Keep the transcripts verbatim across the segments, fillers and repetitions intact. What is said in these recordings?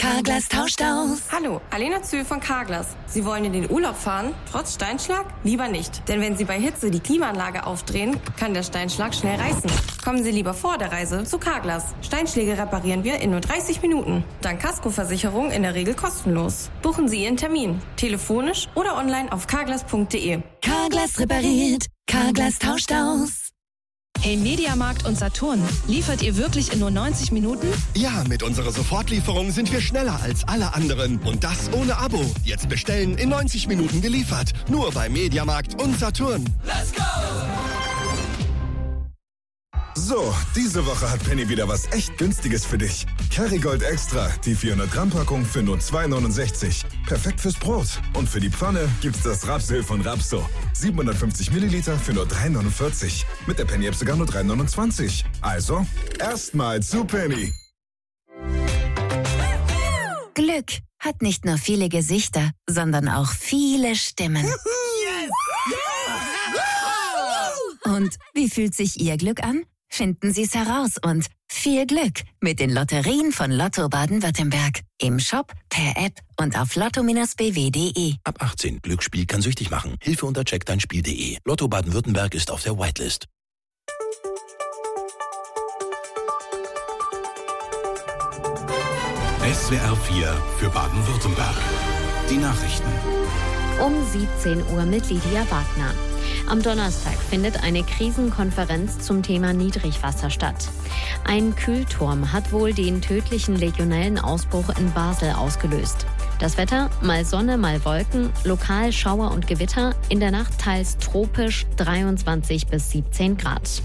Carglass tauscht aus. Hallo, Alena Zühl von Carglass. Sie wollen in den Urlaub fahren, trotz Steinschlag? Lieber nicht. Denn wenn Sie bei Hitze die Klimaanlage aufdrehen, kann der Steinschlag schnell reißen. Kommen Sie lieber vor der Reise zu Carglass. Steinschläge reparieren wir in nur dreißig Minuten. Dank Kaskoversicherung in der Regel kostenlos. Buchen Sie Ihren Termin. Telefonisch oder online auf carglass punkt de. Carglass repariert. Carglass tauscht aus. Hey Mediamarkt und Saturn, liefert ihr wirklich in nur neunzig Minuten? Ja, mit unserer Sofortlieferung sind wir schneller als alle anderen. Und das ohne Abo. Jetzt bestellen, in neunzig Minuten geliefert. Nur bei Mediamarkt und Saturn. Let's go! So, diese Woche hat Penny wieder was echt Günstiges für dich. Kerrygold Extra, die vierhundert Gramm Packung für nur zwei neunundsechzig. Perfekt fürs Brot. Und für die Pfanne gibt's das Rapsöl von Rapso. siebenhundertfünfzig Milliliter für nur drei neunundvierzig. Mit der Penny-App sogar nur drei neunundzwanzig. Also, erstmal zu Penny. Glück hat nicht nur viele Gesichter, sondern auch viele Stimmen. Und wie fühlt sich Ihr Glück an? Finden Sie es heraus und viel Glück mit den Lotterien von Lotto Baden-Württemberg. Im Shop, per App und auf lotto Bindestrich b w punkt de. Ab achtzehn. Glücksspiel kann süchtig machen. Hilfe unter check dein spiel punkt de. Lotto Baden-Württemberg ist auf der Whitelist. S W R vier für Baden-Württemberg. Die Nachrichten. Um siebzehn Uhr mit Lydia Wagner. Am Donnerstag findet eine Krisenkonferenz zum Thema Niedrigwasser statt. Ein Kühlturm hat wohl den tödlichen legionellen Ausbruch in Basel ausgelöst. Das Wetter, mal Sonne, mal Wolken, lokal Schauer und Gewitter, in der Nacht teils tropisch, dreiundzwanzig bis siebzehn Grad.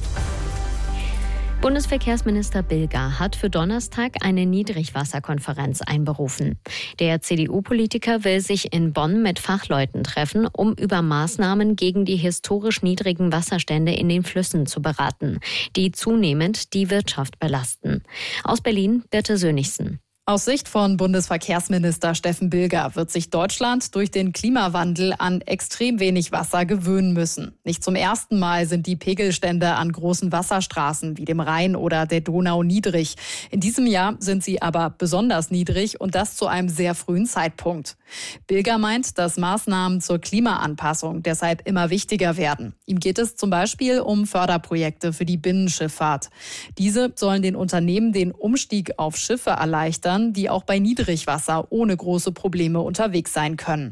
Bundesverkehrsminister Bilger hat für Donnerstag eine Niedrigwasserkonferenz einberufen. Der C D U-Politiker will sich in Bonn mit Fachleuten treffen, um über Maßnahmen gegen die historisch niedrigen Wasserstände in den Flüssen zu beraten, die zunehmend die Wirtschaft belasten. Aus Berlin, Birte Sönigsen. Aus Sicht von Bundesverkehrsminister Steffen Bilger wird sich Deutschland durch den Klimawandel an extrem wenig Wasser gewöhnen müssen. Nicht zum ersten Mal sind die Pegelstände an großen Wasserstraßen wie dem Rhein oder der Donau niedrig. In diesem Jahr sind sie aber besonders niedrig und das zu einem sehr frühen Zeitpunkt. Bilger meint, dass Maßnahmen zur Klimaanpassung deshalb immer wichtiger werden. Ihm geht es zum Beispiel um Förderprojekte für die Binnenschifffahrt. Diese sollen den Unternehmen den Umstieg auf Schiffe erleichtern, die auch bei Niedrigwasser ohne große Probleme unterwegs sein können.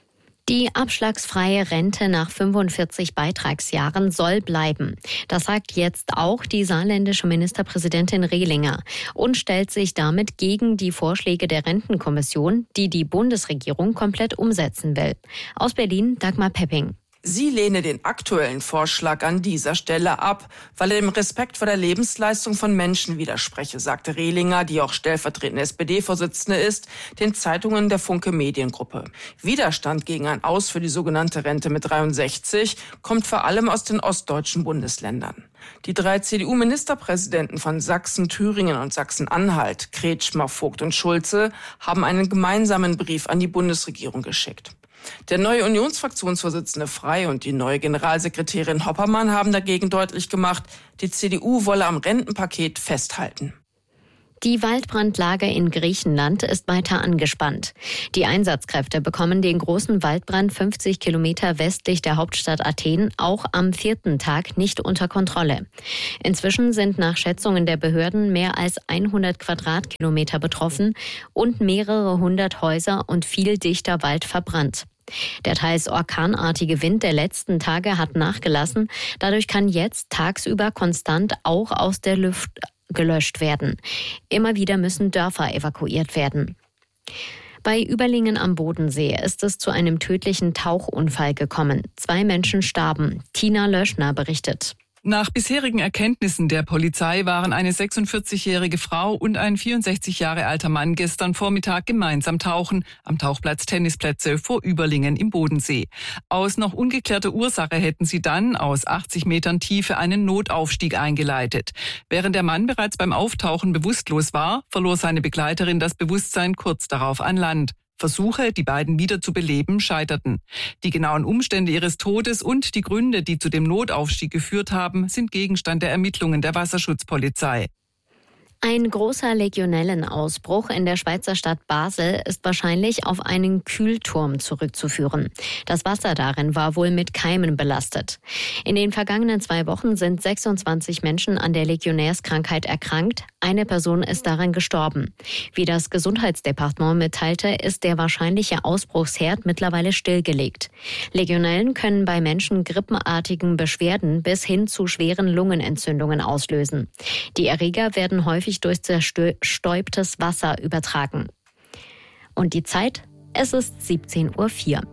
Die abschlagsfreie Rente nach fünfundvierzig Beitragsjahren soll bleiben. Das sagt jetzt auch die saarländische Ministerpräsidentin Rehlinger und stellt sich damit gegen die Vorschläge der Rentenkommission, die die Bundesregierung komplett umsetzen will. Aus Berlin, Dagmar Pepping. Sie lehne den aktuellen Vorschlag an dieser Stelle ab, weil er dem Respekt vor der Lebensleistung von Menschen widerspreche, sagte Rehlinger, die auch stellvertretende S P D-Vorsitzende ist, den Zeitungen der Funke Mediengruppe. Widerstand gegen ein Aus für die sogenannte Rente mit dreiundsechzig kommt vor allem aus den ostdeutschen Bundesländern. Die drei C D U-Ministerpräsidenten von Sachsen, Thüringen und Sachsen-Anhalt, Kretschmer, Vogt und Schulze, haben einen gemeinsamen Brief an die Bundesregierung geschickt. Der neue Unionsfraktionsvorsitzende Frey und die neue Generalsekretärin Hoppermann haben dagegen deutlich gemacht, die C D U wolle am Rentenpaket festhalten. Die Waldbrandlage in Griechenland ist weiter angespannt. Die Einsatzkräfte bekommen den großen Waldbrand fünfzig Kilometer westlich der Hauptstadt Athen auch am vierten Tag nicht unter Kontrolle. Inzwischen sind nach Schätzungen der Behörden mehr als hundert Quadratkilometer betroffen und mehrere hundert Häuser und viel dichter Wald verbrannt. Der teils orkanartige Wind der letzten Tage hat nachgelassen. Dadurch kann jetzt tagsüber konstant auch aus der Luft gelöscht werden. Immer wieder müssen Dörfer evakuiert werden. Bei Überlingen am Bodensee ist es zu einem tödlichen Tauchunfall gekommen. Zwei Menschen starben. Tina Löschner berichtet. Nach bisherigen Erkenntnissen der Polizei waren eine sechsundvierzigjährige Frau und ein vierundsechzig Jahre alter Mann gestern Vormittag gemeinsam tauchen am Tauchplatz Tennisplätze vor Überlingen im Bodensee. Aus noch ungeklärter Ursache hätten sie dann aus achtzig Metern Tiefe einen Notaufstieg eingeleitet. Während der Mann bereits beim Auftauchen bewusstlos war, verlor seine Begleiterin das Bewusstsein kurz darauf an Land. Versuche, die beiden wieder zu beleben, scheiterten. Die genauen Umstände ihres Todes und die Gründe, die zu dem Notaufstieg geführt haben, sind Gegenstand der Ermittlungen der Wasserschutzpolizei. Ein großer Legionellenausbruch in der Schweizer Stadt Basel ist wahrscheinlich auf einen Kühlturm zurückzuführen. Das Wasser darin war wohl mit Keimen belastet. In den vergangenen zwei Wochen sind sechsundzwanzig Menschen an der Legionärskrankheit erkrankt. Eine Person ist daran gestorben. Wie das Gesundheitsdepartement mitteilte, ist der wahrscheinliche Ausbruchsherd mittlerweile stillgelegt. Legionellen können bei Menschen grippenartigen Beschwerden bis hin zu schweren Lungenentzündungen auslösen. Die Erreger werden häufig durch zerstäubtes Wasser übertragen. Und die Zeit? Es ist siebzehn Uhr vier.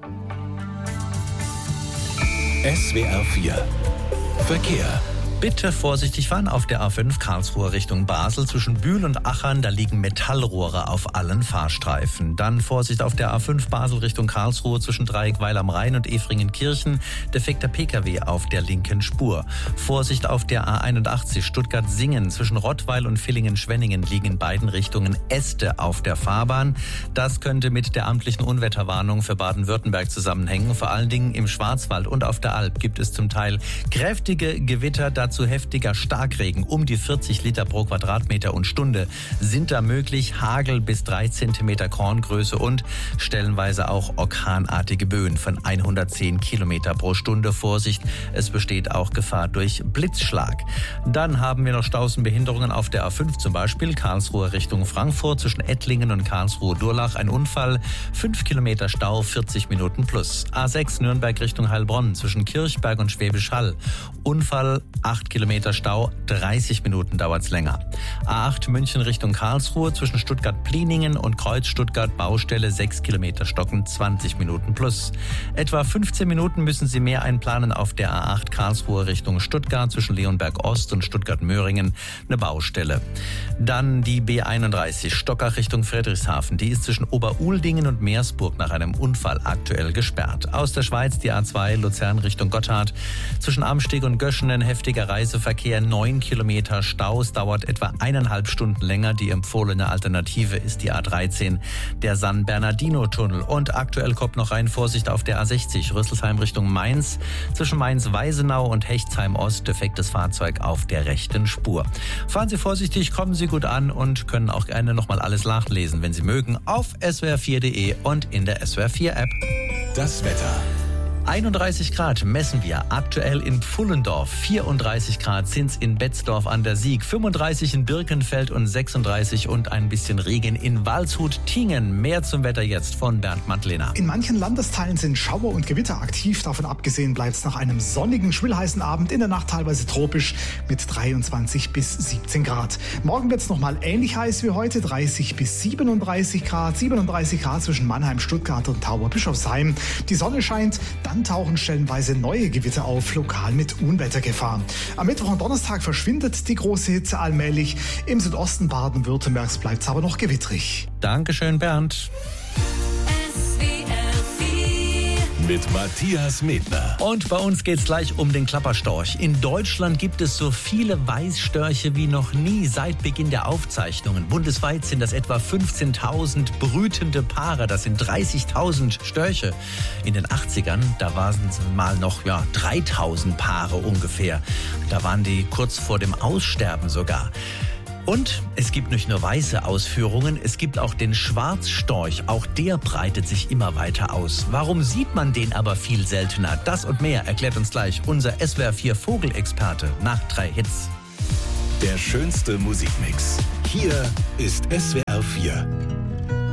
S W R vier Verkehr. Bitte vorsichtig fahren auf der A fünf Karlsruhe Richtung Basel zwischen Bühl und Achern. Da liegen Metallrohre auf allen Fahrstreifen. Dann Vorsicht auf der A fünf Basel Richtung Karlsruhe zwischen Dreieckweil am Rhein und Efringenkirchen. Defekter Pkw auf der linken Spur. Vorsicht auf der A einundachtzig Stuttgart-Singen zwischen Rottweil und Villingen-Schwenningen liegen in beiden Richtungen Äste auf der Fahrbahn. Das könnte mit der amtlichen Unwetterwarnung für Baden-Württemberg zusammenhängen. Vor allen Dingen im Schwarzwald und auf der Alp gibt es zum Teil kräftige Gewitter. Dazu heftiger Starkregen um die vierzig Liter pro Quadratmeter und Stunde sind da möglich. Hagel bis drei Zentimeter Korngröße und stellenweise auch orkanartige Böen von hundertzehn Kilometer pro Stunde. Vorsicht, es besteht auch Gefahr durch Blitzschlag. Dann haben wir noch Staus und Behinderungen auf der A fünf, zum Beispiel Karlsruhe Richtung Frankfurt zwischen Ettlingen und Karlsruhe-Durlach. Ein Unfall, fünf Kilometer Stau, vierzig Minuten plus. A sechs Nürnberg Richtung Heilbronn zwischen Kirchberg und Schwäbisch Hall. Unfall, acht Kilometer Stau, dreißig Minuten dauert's länger. A acht München Richtung Karlsruhe zwischen Stuttgart-Pliningen und Kreuz Stuttgart Baustelle, sechs Kilometer Stocken, zwanzig Minuten plus. Etwa fünfzehn Minuten müssen Sie mehr einplanen auf der A acht Karlsruhe Richtung Stuttgart zwischen Leonberg Ost und Stuttgart-Möhringen, eine Baustelle. Dann die B einunddreißig Stockach Richtung Friedrichshafen, die ist zwischen Oberuldingen und Meersburg nach einem Unfall aktuell gesperrt. Aus der Schweiz die A zwei Luzern Richtung Gotthard zwischen Amsteg und Göschenen heftiger Reiseverkehr, neun Kilometer Staus, dauert etwa eineinhalb Stunden länger. Die empfohlene Alternative ist die A dreizehn, der San Bernardino-Tunnel. Und aktuell kommt noch rein Vorsicht auf der A sechzig, Rüsselsheim Richtung Mainz. Zwischen Mainz-Weisenau und Hechtsheim-Ost defektes Fahrzeug auf der rechten Spur. Fahren Sie vorsichtig, kommen Sie gut an und können auch gerne nochmal alles nachlesen, wenn Sie mögen, auf S W R vier Punkt de und in der S W R vier App. Das Wetter. einunddreißig Grad messen wir aktuell in Pfullendorf, vierunddreißig Grad sind's in Betzdorf an der Sieg, fünfunddreißig in Birkenfeld und sechsunddreißig und ein bisschen Regen in Waldshut-Tiengen. Mehr zum Wetter jetzt von Bernd Madlener. In manchen Landesteilen sind Schauer und Gewitter aktiv. Davon abgesehen bleibt es nach einem sonnigen, schwülheißen Abend in der Nacht teilweise tropisch mit dreiundzwanzig bis siebzehn Grad. Morgen wird es nochmal ähnlich heiß wie heute, dreißig bis siebenunddreißig Grad, siebenunddreißig Grad zwischen Mannheim, Stuttgart und Tauberbischofsheim. Die Sonne scheint, dann tauchen stellenweise neue Gewitter auf, lokal mit Unwettergefahr. Am Mittwoch und Donnerstag verschwindet die große Hitze allmählich. Im Südosten Baden-Württembergs bleibt es aber noch gewittrig. Dankeschön, Bernd. Mit Matthias Medner. Und bei uns geht's gleich um den Klapperstorch. In Deutschland gibt es so viele Weißstörche wie noch nie seit Beginn der Aufzeichnungen. Bundesweit sind das etwa fünfzehntausend brütende Paare. Das sind dreißigtausend Störche. In den achtzigern, da waren es mal noch ja, dreitausend Paare ungefähr. Da waren die kurz vor dem Aussterben sogar. Und es gibt nicht nur weiße Ausführungen, es gibt auch den Schwarzstorch. Auch der breitet sich immer weiter aus. Warum sieht man den aber viel seltener? Das und mehr erklärt uns gleich unser S W R vier Vogelexperte nach drei Hits. Der schönste Musikmix. Hier ist S W R vier.